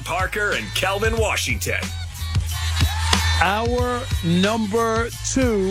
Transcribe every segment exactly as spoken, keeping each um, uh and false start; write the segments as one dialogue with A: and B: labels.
A: Parker and Kelvin Washington.
B: Hour number two.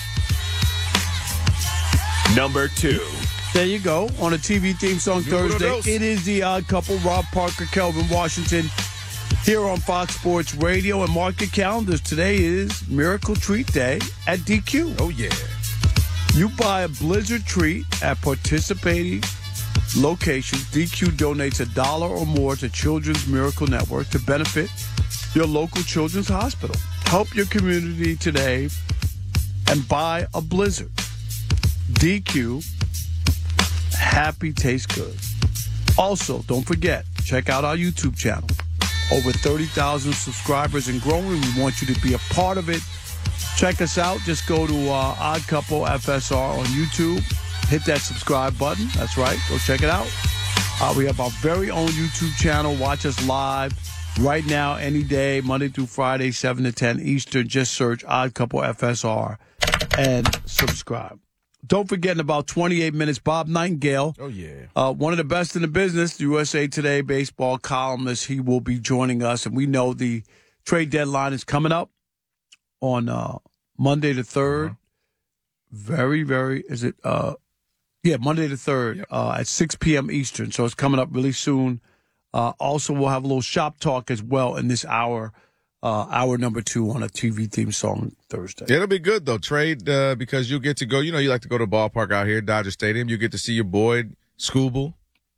A: Number two.
B: There you go. On a T V theme song Thursday. It is the Odd Couple, Rob Parker, Kelvin Washington, here on Fox Sports Radio. And mark your calendars. Today is Miracle Treat Day at D Q.
C: Oh, yeah.
B: You buy a Blizzard treat at participating locations. D Q donates a dollar or more to Children's Miracle Network to benefit your local children's hospital. Help your community today and buy a Blizzard. D Q, happy tastes good. Also, don't forget, check out our YouTube channel. Over thirty thousand subscribers and growing. We want you to be a part of it. Check us out. Just go to uh, Odd Couple F S R on YouTube. Hit that subscribe button. That's right. Go check it out. Uh, we have our very own YouTube channel. Watch us live right now, any day, Monday through Friday, seven to ten Eastern. Just search Odd Couple F S R and subscribe. Don't forget, in about twenty-eight minutes, Bob Nightingale.
C: Oh, yeah.
B: Uh, one of the best in the business, U S A Today baseball columnist. He will be joining us. And we know the trade deadline is coming up on uh, Monday the third. Uh-huh. Very, very, is it? Uh, yeah, Monday the third yep. uh, at six p.m. Eastern. So it's coming up really soon. Uh, also, we'll have a little shop talk as well in this hour. Uh, hour number two on a T V theme song Thursday.
C: It'll be good, though, Trade, uh, because you'll get to go. You know, you like to go to the ballpark out here, Dodger Stadium. You get to see your boy, Scooble.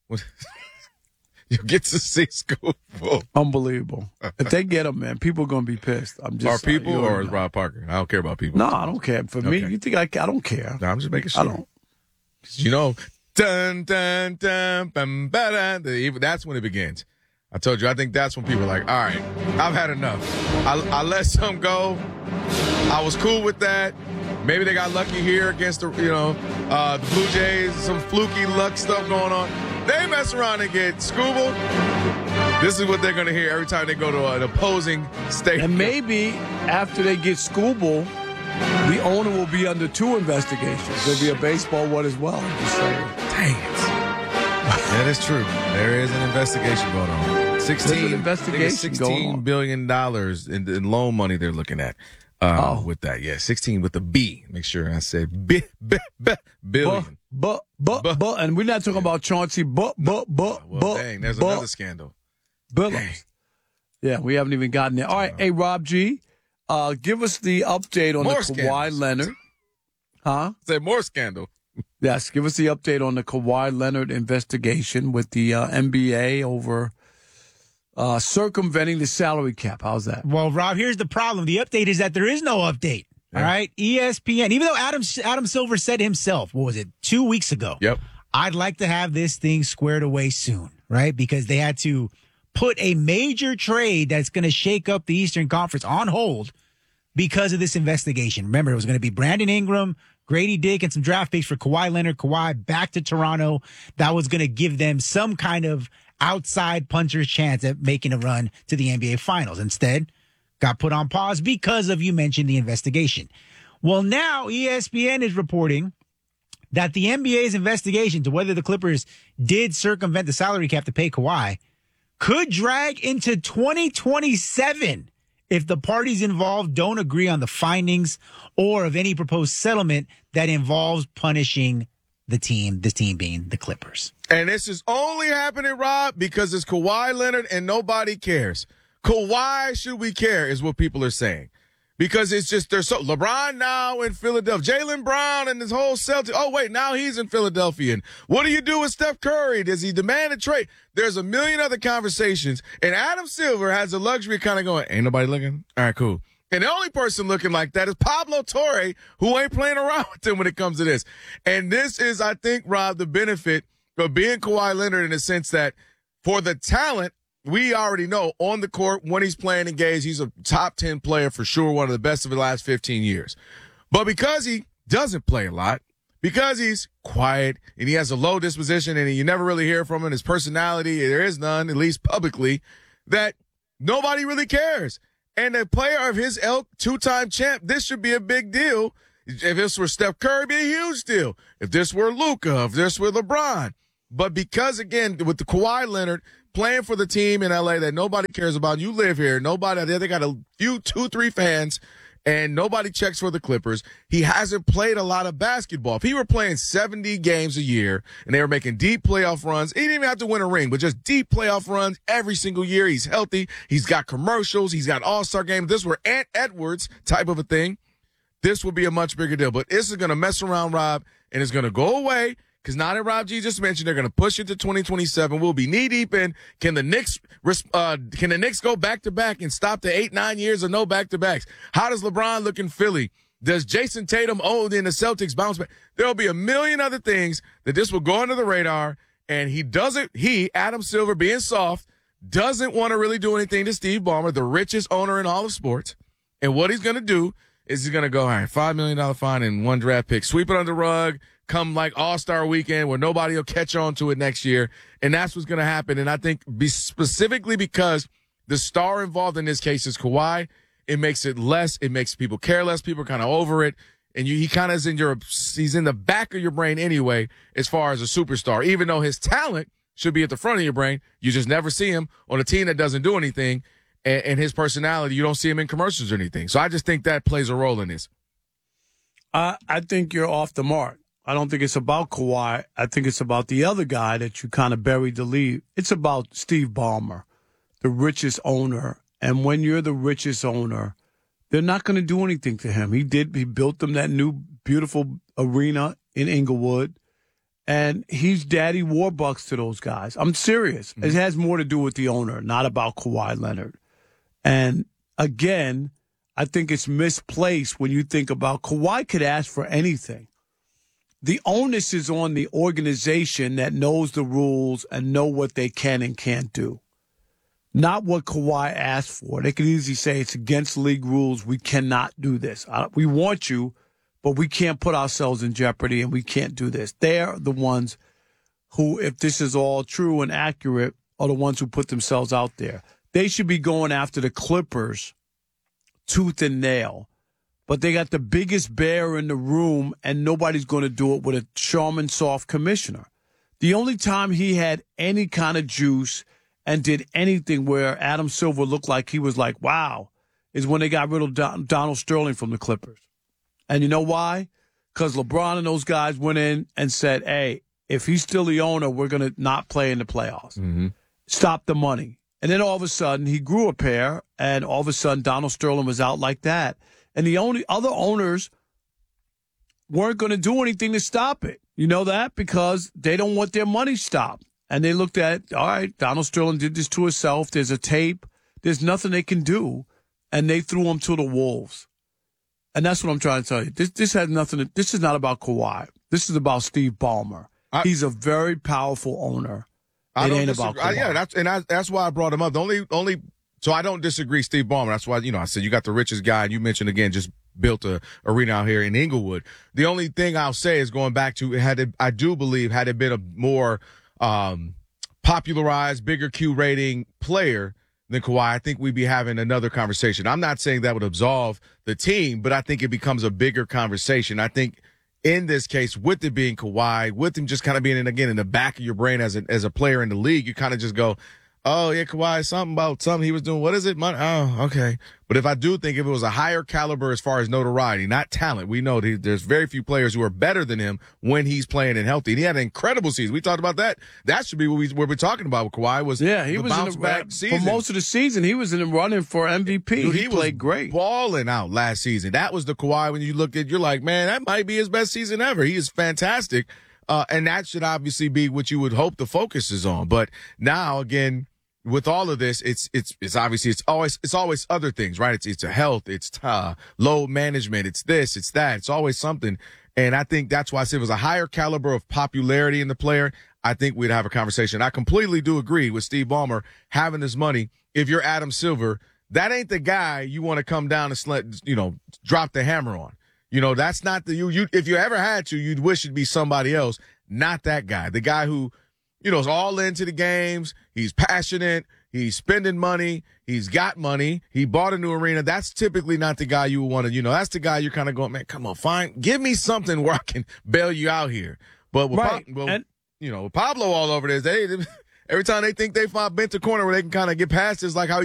C: You get to see Scooble.
B: Unbelievable. If they get him, man, people are going to be pissed. I'm just
C: Are people
B: uh,
C: or is Rob Parker? I don't care about people.
B: No, I don't care. For
C: okay.
B: me, you think I, I don't care.
C: No, I'm just making sure.
B: I don't.
C: You know, dun, dun, dun, bum, ba, dun, that's when it begins. I told you, I think that's when people are like, all right, I've had enough. I, I let some go. I was cool with that. Maybe they got lucky here against the, you know, uh, the Blue Jays, some fluky luck stuff going on. They mess around and get Scooble. This is what they're going to hear every time they go to an opposing state.
B: And maybe after they get Scooble, the owner will be under two investigations. There'll be a baseball one as well. I'm just saying.
C: Dang it. That is true. There is an investigation going on. Sixteen
B: an investigation
C: sixteen billion dollars in, in loan money they're looking at uh, oh. with that. Yeah, sixteen with the B. Make sure I say B, B, B, billion.
B: But, but, but, but, and we're not talking yeah. about Chauncey. But, but, but,
C: well,
B: but,
C: dang, there's
B: but,
C: another scandal.
B: Billups. Yeah, we haven't even gotten there. All right, hey Rob G, uh, give us the update on
C: more
B: the Kawhi
C: scandals.
B: Leonard. Huh?
C: Say more scandal.
B: Yes, give us the update on the Kawhi Leonard investigation with the uh, N B A over uh, circumventing the salary cap. How's that?
D: Well, Rob, here's the problem. The update is that there is no update. Yeah. All right? E S P N, even though Adam Adam Silver said himself, what was it, two weeks ago?
C: Yep.
D: I'd like to have this thing squared away soon, right? Because they had to put a major trade that's going to shake up the Eastern Conference on hold because of this investigation. Remember, it was going to be Brandon Ingram, Grady Dick, and some draft picks for Kawhi Leonard. Kawhi back to Toronto. That was going to give them some kind of outside puncher's chance at making a run to the N B A Finals. Instead, got put on pause because of, you mentioned, the investigation. Well, now E S P N is reporting that the N B A's investigation to whether the Clippers did circumvent the salary cap to pay Kawhi could drag into twenty twenty-seven if the parties involved don't agree on the findings or of any proposed settlement that involves punishing the team, this team being the Clippers.
C: And this is only happening, Rob, because it's Kawhi Leonard and nobody cares. Kawhi, should we care, is what people are saying. Because it's just, there's so, LeBron now in Philadelphia, Jaylen Brown and this whole Celtics. Oh, wait, now he's in Philadelphia. And what do you do with Steph Curry? Does he demand a trade? There's a million other conversations. And Adam Silver has the luxury of kind of going, ain't nobody looking? All right, cool. And the only person looking like that is Pablo Torre, who ain't playing around with him when it comes to this. And this is, I think, Rob, the benefit of being Kawhi Leonard in the sense that for the talent, we already know on the court when he's playing engaged, he's a top ten player for sure, one of the best of the last fifteen years. But because he doesn't play a lot, because he's quiet and he has a low disposition and you never really hear from him, his personality, there is none, at least publicly, that nobody really cares. And a player of his ilk, two-time champ, this should be a big deal. If this were Steph Curry, it'd be a huge deal. If this were Luka, if this were LeBron. But because, again, with the Kawhi Leonard playing for the team in L A that nobody cares about. You live here. Nobody, they got a few, two, three fans, and nobody checks for the Clippers. He hasn't played a lot of basketball. If he were playing seventy games a year and they were making deep playoff runs, he didn't even have to win a ring, but just deep playoff runs every single year. He's healthy. He's got commercials. He's got all-star games. If this were Ant Edwards type of a thing, this would be a much bigger deal. But this is going to mess around, Rob, and it's going to go away. Because now that Rob G just mentioned, they're going to push it to twenty twenty-seven. We'll be knee deep in. Can the Knicks, uh, can the Knicks go back to back and stop the eight, nine years of no back to backs? How does LeBron look in Philly? Does Jason Tatum own in the Celtics bounce back? There'll be a million other things that this will go under the radar. And he doesn't, he, Adam Silver, being soft, doesn't want to really do anything to Steve Ballmer, the richest owner in all of sports. And what he's going to do is he's going to go, all right, five million dollars fine and one draft pick, sweep it under the rug, come like All-Star weekend where nobody will catch on to it next year. And that's what's going to happen. And I think be specifically because the star involved in this case is Kawhi, it makes it less, it makes people care less. People are kind of over it. And you, he kind of is in your, he's in the back of your brain anyway, as far as a superstar, even though his talent should be at the front of your brain. You just never see him on a team that doesn't do anything. And, and his personality, you don't see him in commercials or anything. So I just think that plays a role in this.
B: Uh, I think you're off the mark. I don't think it's about Kawhi. I think it's about the other guy that you kind of buried the lead. It's about Steve Ballmer, the richest owner. And when you're the richest owner, they're not going to do anything to him. He did. He built them that new beautiful arena in Inglewood. And he's daddy Warbucks to those guys. I'm serious. Mm-hmm. It has more to do with the owner, not about Kawhi Leonard. And again, I think it's misplaced when you think about Kawhi could ask for anything. The onus is on the organization that knows the rules and know what they can and can't do. Not what Kawhi asked for. They could easily say it's against league rules. We cannot do this. We want you, but we can't put ourselves in jeopardy and we can't do this. They're the ones who, if this is all true and accurate, are the ones who put themselves out there. They should be going after the Clippers tooth and nail. But they got the biggest bear in the room, and nobody's going to do it with a Charmin soft commissioner. The only time he had any kind of juice and did anything where Adam Silver looked like he was like, wow, is when they got rid of Don- Donald Sterling from the Clippers. And you know why? Because LeBron and those guys went in and said, hey, if he's still the owner, we're going to not play in the playoffs. Mm-hmm. Stop the money. And then all of a sudden, he grew a pair, and all of a sudden, Donald Sterling was out like that. And the only other owners weren't going to do anything to stop it. You know that? Because they don't want their money stopped. And they looked at, all right, Donald Sterling did this to himself. There's a tape. There's nothing they can do. And they threw him to the wolves. And that's what I'm trying to tell you. This this has nothing to, this is not about Kawhi. This is about Steve Ballmer. I, He's a very powerful owner.
C: I
B: it
C: don't
B: ain't
C: disagree.
B: about Kawhi.
C: I, yeah, that's, and I, that's why I brought him up. The only, only, so I don't disagree, Steve Ballmer. That's why, you know, I said you got the richest guy, and you mentioned again, just built a arena out here in Inglewood. The only thing I'll say is going back to, had it, I do believe, had it been a more um, popularized, bigger Q rating player than Kawhi, I think we'd be having another conversation. I'm not saying that would absolve the team, but I think it becomes a bigger conversation. I think in this case, with it being Kawhi, with him just kind of being, in, again, in the back of your brain as a, as a player in the league, you kind of just go, oh, yeah, Kawhi, something about something he was doing. What is it? Money? Oh, okay. But if I do think if it was a higher caliber as far as notoriety, not talent, we know that there's very few players who are better than him when he's playing and healthy. And he had an incredible season. We talked about that. That should be what, we, what we're talking about with Kawhi was
B: yeah, he
C: the
B: was
C: bounce
B: in the,
C: back
B: for
C: season.
B: most of the season. He was in the running for M V P.
C: Dude,
B: he,
C: he
B: played
C: was
B: great.
C: balling out last season. That was the Kawhi when you look at, you're like, man, that might be his best season ever. He is fantastic. Uh, and that should obviously be what you would hope the focus is on. But now, again, with all of this, it's it's it's obviously it's always it's always other things, right? It's it's a health, it's uh, load management, it's this, it's that, it's always something. And I think that's why I said it was a higher caliber of popularity in the player. I think we'd have a conversation. I completely do agree with Steve Ballmer having this money. If you're Adam Silver, that ain't the guy you want to come down and slet, you know, drop the hammer on. You know, that's not the you. You if you ever had to, you'd wish it'd be somebody else, not that guy. The guy who, you know, is all into the games. He's passionate. He's spending money. He's got money. He bought a new arena. That's typically not the guy you would want to, you know, that's the guy you're kind of going, man, come on, fine. Give me something where I can bail you out here. But with,
B: right.
C: pa- well,
B: and-
C: you know, with Pablo all over this, they, Every time they think they find bent a corner where they can kind of get past, it's like how